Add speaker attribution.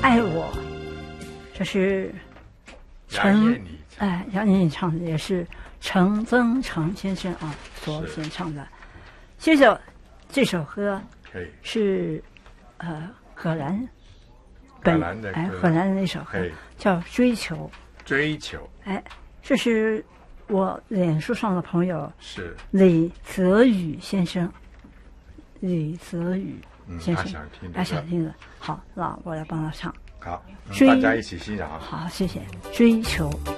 Speaker 1: 爱我，这是杨念你唱的，也是陈增成先生所演唱的。接着这首歌是荷兰的那首歌叫《追求》。追求，这是我脸书上的朋友是李泽宇先生，他想听的。好，那我来帮他唱。
Speaker 2: 好，大家一起欣赏。
Speaker 1: 好，谢谢。追求。